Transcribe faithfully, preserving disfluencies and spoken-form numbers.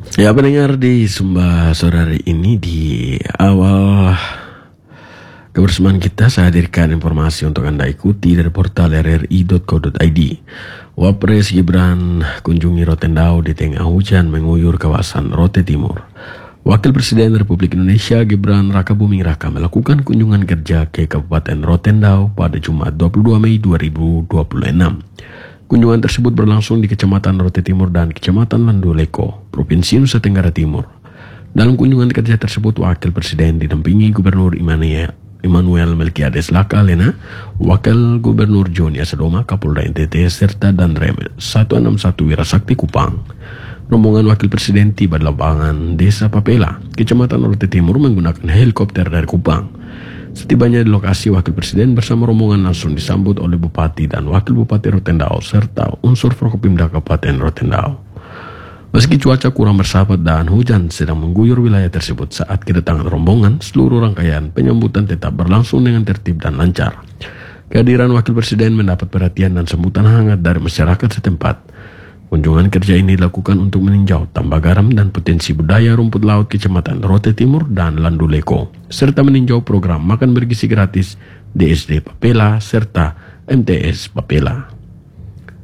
Ya, pendengar di Sumba sore hari ini, di awal kebersamaan kita saya hadirkan informasi untuk Anda ikuti dari portal r r i dot co dot i d. Wapres Gibran kunjungi Rotendao di tengah hujan mengguyur kawasan Rote Timur. Wakil Presiden Republik Indonesia Gibran Rakabuming Raka melakukan kunjungan kerja ke Kabupaten Rotendao pada Jumat dua puluh dua Mei dua ribu dua puluh enam. Kunjungan tersebut berlangsung di Kecamatan Rote Timur dan Kecamatan Landuleko, Provinsi Nusa Tenggara Timur. Dalam kunjungan kerja tersebut, Wakil Presiden didampingi Gubernur Immanuel, Immanuel Melkiades Lakalena, Wakil Gubernur Joni Asadoma, Kapolda N T T, serta Danrem seratus enam puluh satu Wirasakti Kupang. Rombongan Wakil Presiden tiba di lapangan Desa Papela, Kecamatan Rote Timur menggunakan helikopter dari Kupang. Setibanya di lokasi, Wakil Presiden bersama rombongan langsung disambut oleh Bupati dan Wakil Bupati Rotendao serta unsur Forkopimda Kabupaten Rotendao. Meski cuaca kurang bersahabat dan hujan sedang mengguyur wilayah tersebut saat kedatangan rombongan, seluruh rangkaian penyambutan tetap berlangsung dengan tertib dan lancar. Kehadiran Wakil Presiden mendapat perhatian dan sambutan hangat dari masyarakat setempat. Kunjungan kerja ini dilakukan untuk meninjau tambak garam dan potensi budaya rumput laut Kecamatan Rote Timur dan Landuleko, serta meninjau program makan bergizi gratis D S D Papela serta M T S Papela.